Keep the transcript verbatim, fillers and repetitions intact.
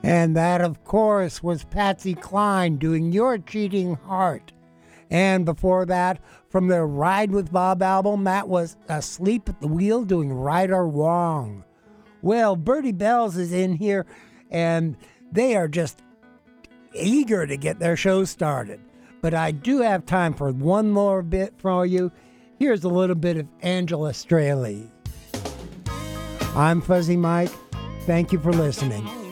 And that, of course, was Patsy Cline doing Your Cheating Heart. And before that, from their Ride with Bob album, that was Asleep at the Wheel doing Right or Wrong. Well, Bertie Bells is in here, and they are just eager to get their show started. But I do have time for one more bit for you. Here's a little bit of Angela Straley. I'm Fuzzy Mike. Thank you for listening.